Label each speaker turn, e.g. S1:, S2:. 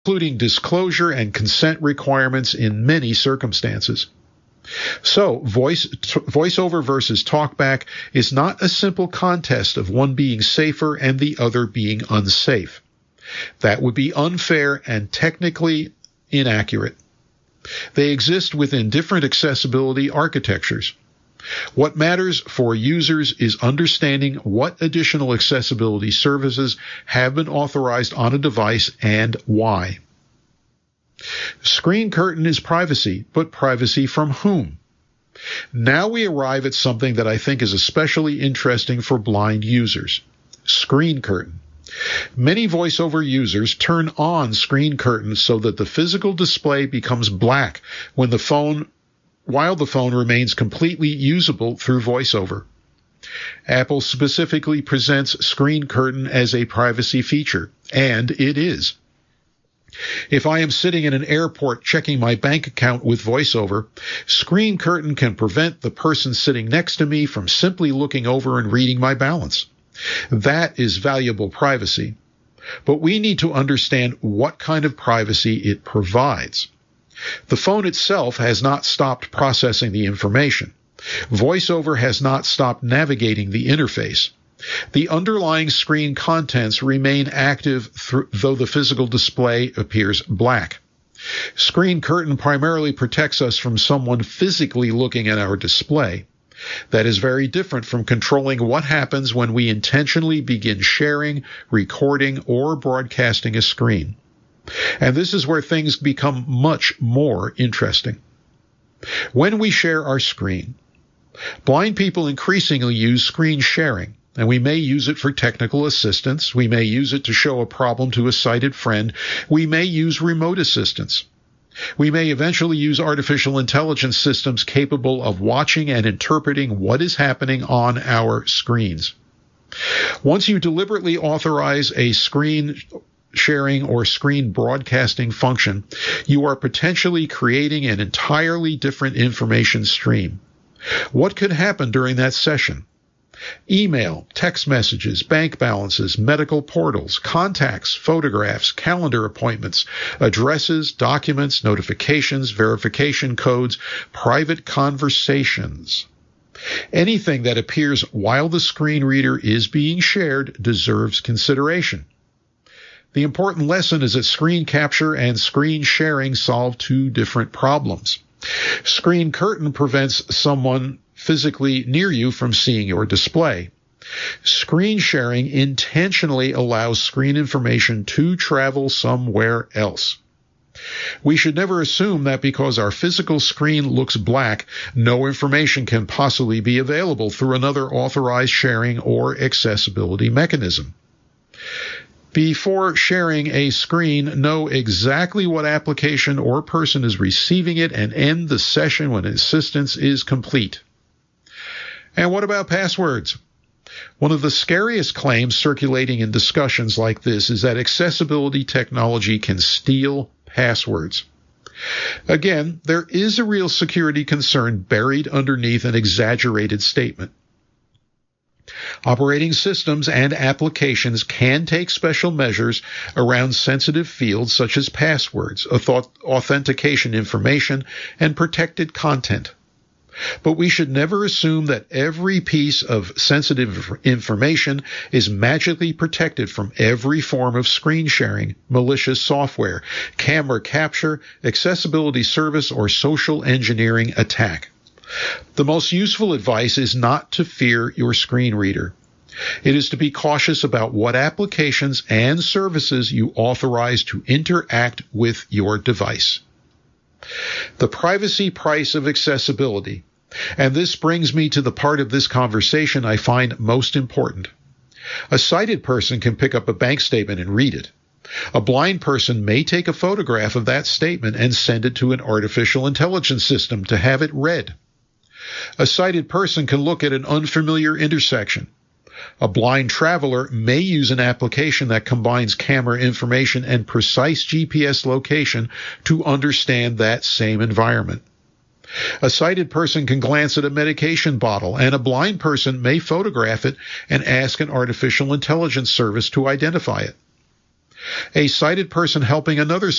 S1: including disclosure and consent requirements in many circumstances. So, voiceover versus talkback is not a simple contest of one being safer and the other being unsafe. That would be unfair and technically inaccurate. They exist within different accessibility architectures. What matters for users is understanding what additional accessibility services have been authorized on a device and why. Screen curtain is privacy, but privacy from whom? Now we arrive at something that I think is especially interesting for blind users. Screen curtain. Many voiceover users turn on screen curtain so that the physical display becomes black while the phone remains completely usable through voiceover. Apple specifically presents screen curtain as a privacy feature, and it is. If I am sitting in an airport checking my bank account with voiceover, screen curtain can prevent the person sitting next to me from simply looking over and reading my balance. That is valuable privacy. But we need to understand what kind of privacy it provides. The phone itself has not stopped processing the information. VoiceOver has not stopped navigating the interface. The underlying screen contents remain active though the physical display appears black. Screen curtain primarily protects us from someone physically looking at our display. That is very different from controlling what happens when we intentionally begin sharing, recording, or broadcasting a screen. And this is where things become much more interesting. When we share our screen, blind people increasingly use screen sharing, and we may use it for technical assistance. We may use it to show a problem to a sighted friend. We may use remote assistance. We may eventually use artificial intelligence systems capable of watching and interpreting what is happening on our screens. Once you deliberately authorize a screen sharing or screen broadcasting function, you are potentially creating an entirely different information stream. What could happen during that session? Email, text messages, bank balances, medical portals, contacts, photographs, calendar appointments, addresses, documents, notifications, verification codes, private conversations. Anything that appears while the screen reader is being shared deserves consideration. The important lesson is that screen capture and screen sharing solve two different problems. Screen curtain prevents someone physically near you from seeing your display. Screen sharing intentionally allows screen information to travel somewhere else. We should never assume that because our physical screen looks black, no information can possibly be available through another authorized sharing or accessibility mechanism. Before sharing a screen, know exactly what application or person is receiving it and end the session when assistance is complete. And what about passwords? One of the scariest claims circulating in discussions like this is that accessibility technology can steal passwords. Again, there is a real security concern buried underneath an exaggerated statement. Operating systems and applications can take special measures around sensitive fields such as passwords, authentication information, and protected content. But we should never assume that every piece of sensitive information is magically protected from every form of screen sharing, malicious software, camera capture, accessibility service, or social engineering attack. The most useful advice is not to fear your screen reader. It is to be cautious about what applications and services you authorize to interact with your device. The privacy price of accessibility. And this brings me to the part of this conversation I find most important. A sighted person can pick up a bank statement and read it. A blind person may take a photograph of that statement and send it to an artificial intelligence system to have it read. A sighted person can look at an unfamiliar intersection. A blind traveler may use an application that combines camera information and precise GPS location to understand that same environment. A sighted person can glance at a medication bottle, and a blind person may photograph it and ask an artificial intelligence service to identify it. A sighted person helping another